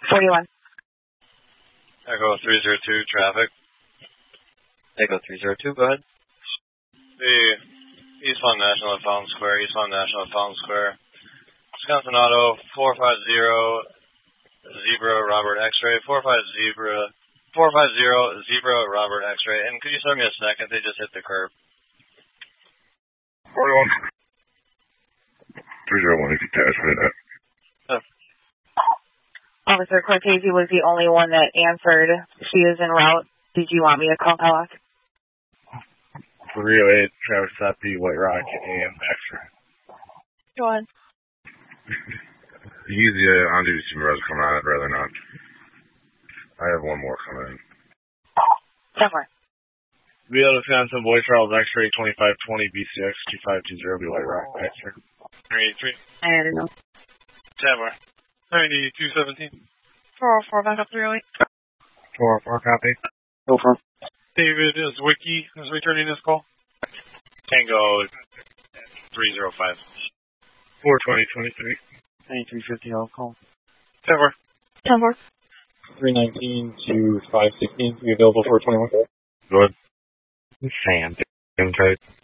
41. Echo 302, traffic. Echo 302, go ahead. The Eastbound National at Fountain Square, Eastbound National at Fountain Square. Wisconsin Auto 450 Zebra Robert X-ray, 450 Zebra Robert X-ray. And could you send me a second? They just hit the curb. 41. 301 is attachment. Officer Cortese was the only one that answered. She is en route. Did you want me to call Alec? 308, Travis Sappy, White Rock, AM, Extra. Go on. He's the on-duty supervisor coming on. I'd rather not. I have one more coming in. Somewhere. Via Wisconsin, Boy Charles, X-ray 2520, BCX 2520, White Rock, Extra. 383. I don't know. Tamar. 9217. 404, back up 308. 404, copy. Go for him. David Wiki is returning this call. Tango 305. 42023. 9350, I'll call. Tamar. 10-4. 319 to 516. Be available for 21. Good. Sam.